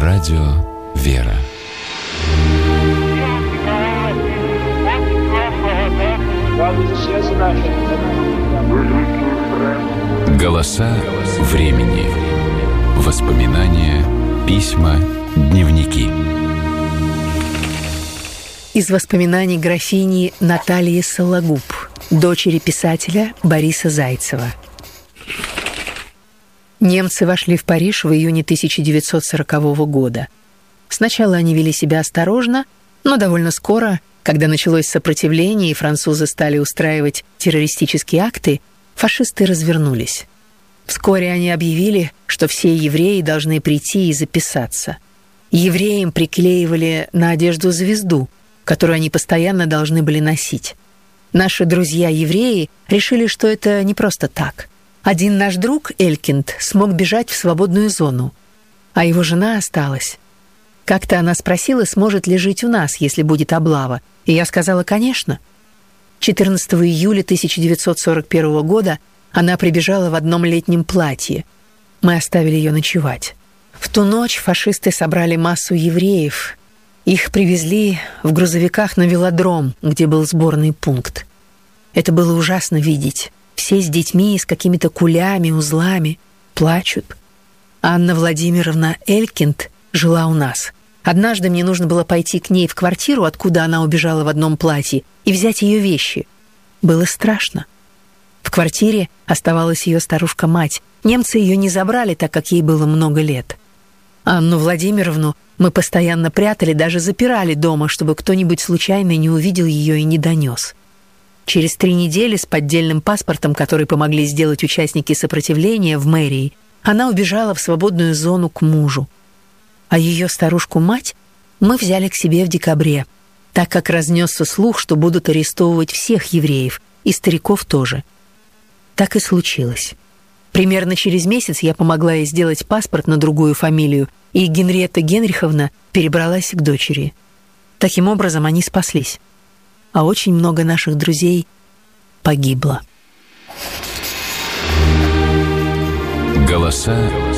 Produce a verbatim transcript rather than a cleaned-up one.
Радио «Вера». Голоса времени. Воспоминания, письма, дневники. Из воспоминаний графини Натальи Сологуб, дочери писателя Бориса Зайцева. Немцы вошли в Париж в июне тысяча девятьсот сорокового года. Сначала они вели себя осторожно, но довольно скоро, когда началось сопротивление и французы стали устраивать террористические акты, фашисты развернулись. Вскоре они объявили, что все евреи должны прийти и записаться. Евреям приклеивали на одежду звезду, которую они постоянно должны были носить. Наши друзья-евреи решили, что это не просто так. Один наш друг, Элькинд, смог бежать в свободную зону, а его жена осталась. Как-то она спросила, сможет ли жить у нас, если будет облава, и я сказала, конечно. четырнадцатого июля тысяча девятьсот сорок первого года она прибежала в одном летнем платье. Мы оставили ее ночевать. В ту ночь фашисты собрали массу евреев. Их привезли в грузовиках на велодром, где был сборный пункт. Это было ужасно видеть. Все с детьми, с какими-то кулями, узлами, плачут. Анна Владимировна Элькинд жила у нас. Однажды мне нужно было пойти к ней в квартиру, откуда она убежала в одном платье, и взять ее вещи. Было страшно. В квартире оставалась ее старушка-мать. Немцы ее не забрали, так как ей было много лет. Анну Владимировну мы постоянно прятали, даже запирали дома, чтобы кто-нибудь случайно не увидел ее и не донес. Через три недели с поддельным паспортом, который помогли сделать участники сопротивления в мэрии, она убежала в свободную зону к мужу. А ее старушку-мать мы взяли к себе в декабре, так как разнесся слух, что будут арестовывать всех евреев, и стариков тоже. Так и случилось. Примерно через месяц я помогла ей сделать паспорт на другую фамилию, и Генриетта Генриховна перебралась к дочери. Таким образом, они спаслись. А очень много наших друзей погибло. Голоса